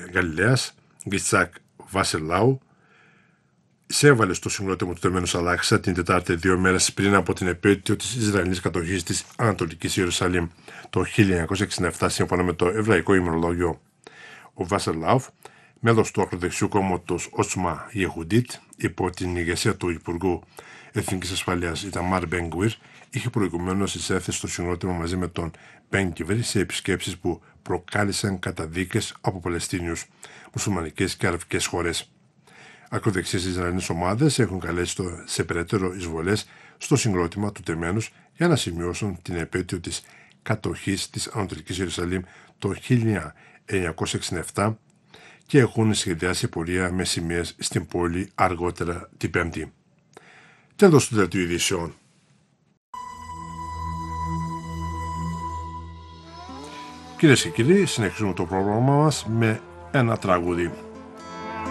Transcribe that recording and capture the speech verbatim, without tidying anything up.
Γαλιλαίας, Γκιτσάκ Βασιλάου, εισέβαλε στο συγκρότημα του Τεμένους Αλάξα την Τετάρτη, δύο μέρες πριν από την επέτειο της Ισραηλινής κατοχής της Ανατολικής Ιερουσαλήμ το χίλια εννιακόσια εξήντα επτά, σύμφωνα με το εβραϊκό ημερολόγιο. Ο Βασιλάου, μέλος του ακροδεξιού κόμματος Ότσμα Ιεχουντίτ, υπό την ηγεσία του Υπουργού Εθνικής Ασφαλείας Ιταμάρ Μπεν-Γκουίρ, είχε προηγουμένως εισέλθει στο συγκρότημα μαζί με τον Μπεν-Γκουίρ σε επισκέψεις που προκάλεσαν καταδίκες από Παλαιστίνιους, μουσουλμανικές και αραβικές χώρες. Ακροδεξιές Ισραηλινές ομάδες έχουν καλέσει σε περαιτέρω εισβολές στο συγκρότημα του Τεμένους για να σημειώσουν την επέτειο της κατοχής της Ανατολικής Ιερουσαλήμ το χίλια εννιακόσια εξήντα επτά και έχουν σχεδιάσει πορεία με σημαίες στην πόλη αργότερα την Πέμπτη. Τέλος του δελτίου ειδήσεων. Κυρίες και κύριοι, συνεχίζουμε το πρόγραμμα μας με ένα τραγούδι.